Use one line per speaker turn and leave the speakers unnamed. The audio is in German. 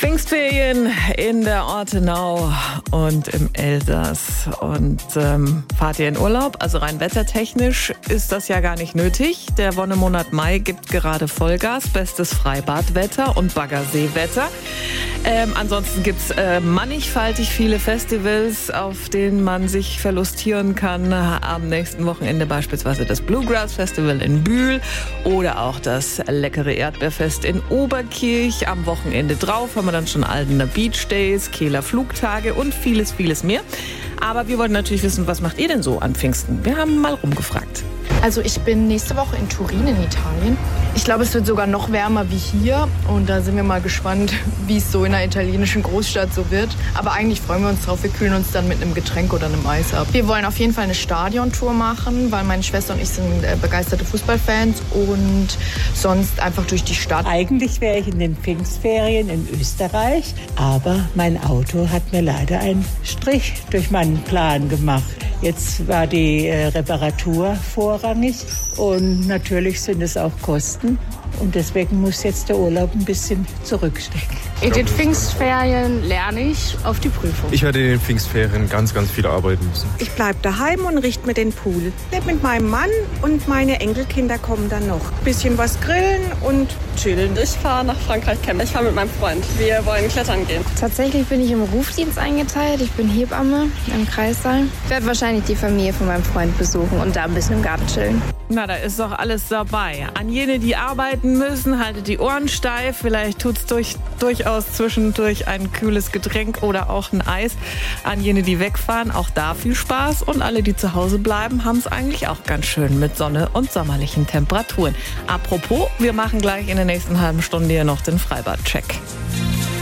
Pfingstferien in der Ortenau und im Elsass. Und fahrt ihr in Urlaub? Also rein wettertechnisch ist das ja gar nicht nötig. Der Wonnemonat Mai gibt gerade Vollgas, bestes Freibadwetter und Baggerseewetter. Ansonsten gibt's mannigfaltig viele Festivals, auf denen man sich verlustieren kann. Am nächsten Wochenende beispielsweise das Bluegrass Festival in Bühl oder auch das leckere Erdbeerfest in Oberkirch. Am Wochenende drauf haben wir dann schon Aldener Beach Days, Kehler Flugtage und vieles, vieles mehr. Aber wir wollten natürlich wissen, was macht ihr denn so an Pfingsten? Wir haben mal rumgefragt.
Also ich bin nächste Woche in Turin in Italien. Ich glaube, es wird sogar noch wärmer wie hier. Und da sind wir mal gespannt, wie es so in einer italienischen Großstadt so wird. Aber eigentlich freuen wir uns drauf. Wir kühlen uns dann mit einem Getränk oder einem Eis ab. Wir wollen auf jeden Fall eine Stadiontour machen, weil meine Schwester und ich sind begeisterte Fußballfans. Und sonst einfach durch die Stadt.
Eigentlich wäre ich in den Pfingstferien in Österreich. Aber mein Auto hat mir leider einen Strich durch meinen Plan gemacht. Jetzt war die Reparatur vorrangig und natürlich sind es auch Kosten. Und deswegen muss jetzt der Urlaub ein bisschen zurückstecken.
In den Pfingstferien lerne ich auf die Prüfung.
Ich werde in den Pfingstferien ganz viel arbeiten müssen.
Ich bleibe daheim und richte mir den Pool. Lebe mit meinem Mann und meine Enkelkinder kommen dann noch. Bisschen was grillen und chillen.
Ich fahre nach Frankreich campen. Ich fahre mit meinem Freund. Wir wollen klettern gehen.
Tatsächlich bin ich im Rufdienst eingeteilt. Ich bin Hebamme im Kreissaal. Ich werde wahrscheinlich die Familie von meinem Freund besuchen und da ein bisschen im Garten chillen.
Na, da ist doch alles dabei. An jene, die arbeiten müssen, haltet die Ohren steif. Vielleicht tut's durchaus zwischendurch ein kühles Getränk oder auch ein Eis. An jene, die wegfahren, auch da viel Spaß. Und alle, die zu Hause bleiben, haben es eigentlich auch ganz schön mit Sonne und sommerlichen Temperaturen. Apropos, wir machen gleich in der nächsten halben Stunde hier noch den Freibad-Check.